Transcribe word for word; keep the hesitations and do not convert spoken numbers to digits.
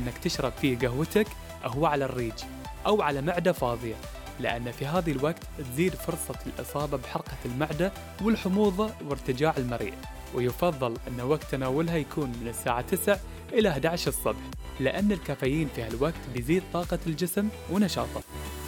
أنك تشرب فيه قهوتك هو على الريج أو على معدة فاضية، لأن في هذه الوقت تزيد فرصة الإصابة بحرقة المعدة والحموضة وارتجاع المريء. ويفضل أن وقت تناولها يكون من الساعة تسعة إلى أحد عشر الصبح، لأن الكافيين في هالوقت بيزيد طاقة الجسم ونشاطه.